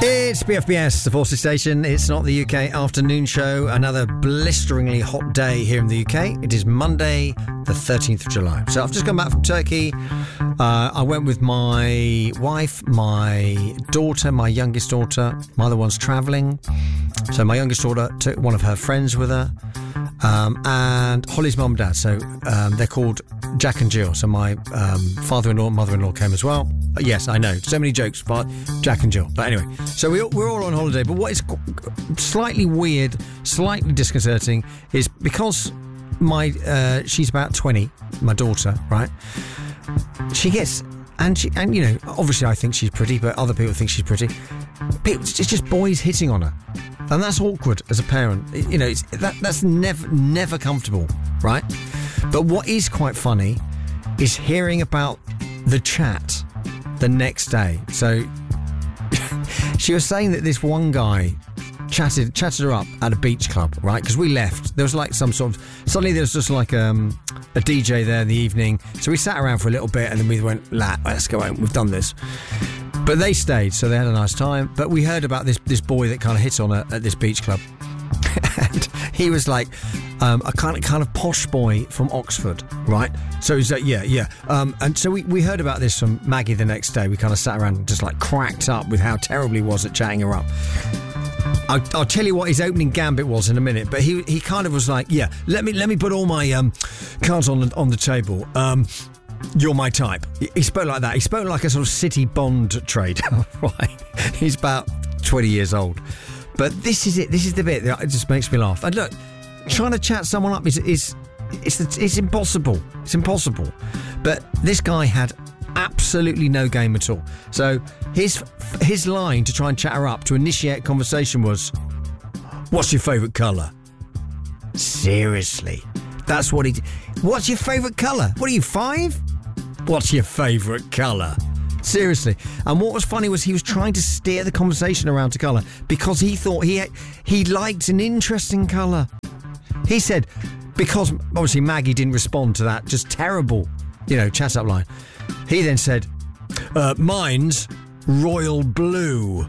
It's BFBS, the Forces Station. It's not the UK afternoon show. Another blisteringly hot day here in the UK. It is Monday, the 13th of July. So I've just come back from Turkey. I went with my wife, my daughter, my youngest daughter. My other one's travelling. So my youngest daughter took one of her friends with her. And Holly's mum and dad. So they're called Jack and Jill. So my father-in-law and mother-in-law came as well. Yes, I know. So many jokes about Jack and Jill. But anyway, so we're all on holiday. But what is slightly weird, slightly disconcerting is because she's about 20, my daughter, right? She gets... And you know, obviously I think she's pretty, but other people think she's pretty. It's just boys hitting on her. And that's awkward as a parent. You know, that's never comfortable, right? But what is quite funny is hearing about the chat the next day. So she was saying that this one guy chatted her up at a beach club, right? Because we left. There was like suddenly there was just like a DJ there in the evening. So we sat around for a little bit and then we went, let's go home. We've done this. But they stayed, so they had a nice time. But we heard about this boy that kind of hit on her at this beach club. And he was like a kind of posh boy from Oxford, right? So he's like, yeah. And so we heard about this from Maggie the next day. We kind of sat around and just like cracked up with how terrible he was at chatting her up. I'll tell you what his opening gambit was in a minute, but he kind of was like, yeah, let me put all my cards on the table. You're my type. He spoke like that. He spoke like a sort of city bond trader, right? He's about 20 years old. But this is it. This is the bit that just makes me laugh. And look, trying to chat someone up is impossible. It's impossible. But this guy had absolutely no game at all. So his line to try and chat her up to initiate conversation was, "What's your favourite colour?" Seriously, that's what he did. What's your favourite colour? What are you, 5? What's your favourite colour? Seriously. And what was funny was he was trying to steer the conversation around to colour because he thought he liked an interesting colour. He said, because obviously Maggie didn't respond to that just terrible, chat up line. He then said, mine's royal blue.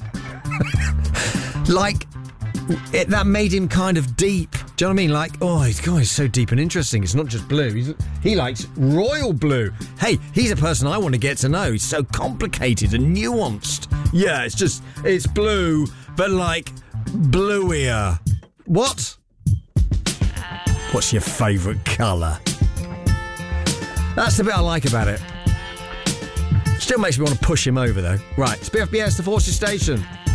That made him kind of deep. Do you know what I mean? Like, oh, this guy's so deep and interesting. It's not just blue. He likes royal blue. Hey, he's a person I want to get to know. He's so complicated and nuanced. Yeah, it's blue, but like bluier. What? What's your favourite colour? That's the bit I like about it. Still makes me want to push him over, though. Right, it's BFBS, the Forces Station.